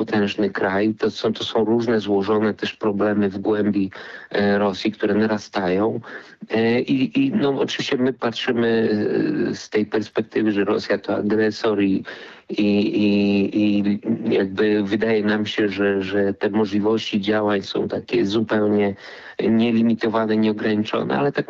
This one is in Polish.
potężny kraj. To są różne złożone też problemy w głębi Rosji, które narastają. No, oczywiście my patrzymy z tej perspektywy, że Rosja to agresor i jakby wydaje nam się, że te możliwości działań są takie zupełnie nielimitowane, nieograniczone, ale tak